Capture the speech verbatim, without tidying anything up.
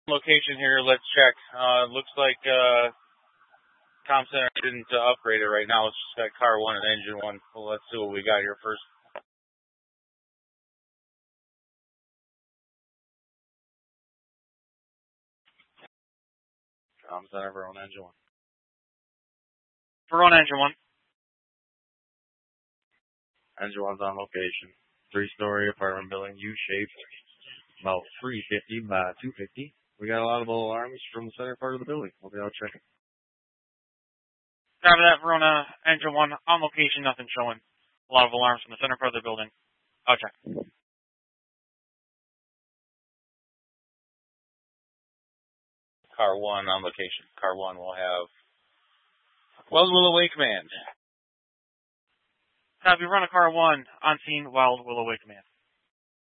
Location here, let's check. Uh, looks like uh, Comm Center didn't uh, upgrade it right now. It's just got car one and engine one. Well, let's see what we got here first. Comm Center, Verona engine one. Verona engine one. Engine one's on location. Three-story apartment building, U-shaped, about three fifty by two fifty. We got a lot of alarms from the center part of the building. We'll be out checking. Copy that, Verona engine one on location. Nothing showing. A lot of alarms from the center part of the building. I'll check. Car one on location. Car one will have Wild Willow Way command. Copy, run a car one on scene, Wild Willow Way command.